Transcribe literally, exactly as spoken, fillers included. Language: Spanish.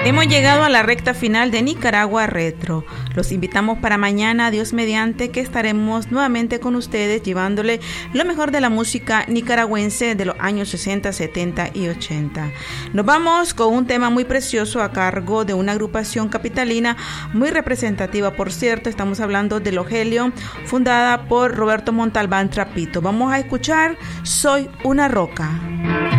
Hemos llegado a la recta final de Nicaragua Retro. Los invitamos para mañana, Dios mediante, que estaremos nuevamente con ustedes llevándole lo mejor de la música nicaragüense de los años sesenta, setenta y ochenta. Nos vamos con un tema muy precioso a cargo de una agrupación capitalina muy representativa, por cierto. Estamos hablando de Logelio, fundada por Roberto Montalbán Trapito. Vamos a escuchar Soy una roca.